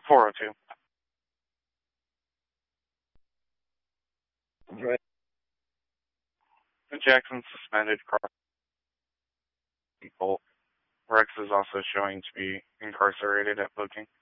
402. Right. Jackson suspended. Rex is also showing to be incarcerated at booking.